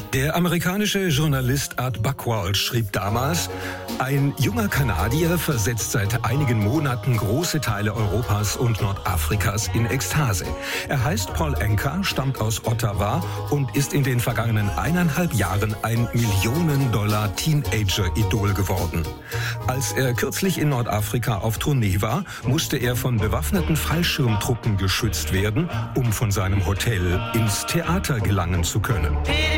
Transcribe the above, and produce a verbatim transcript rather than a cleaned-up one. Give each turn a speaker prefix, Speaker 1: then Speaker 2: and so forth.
Speaker 1: Der amerikanische Journalist Art Buchwald schrieb damals: Ein junger Kanadier versetzt seit einigen Monaten große Teile Europas und Nordafrikas in Ekstase. Er heißt Paul Anka, stammt aus Ottawa und ist in den vergangenen eineinhalb Jahren ein Millionen-Dollar-Teenager-Idol geworden. Als er kürzlich in Nordafrika auf Tournee war, musste er von bewaffneten Fallschirmtruppen geschützt werden, um von seinem Hotel ins Theater gelangen zu können.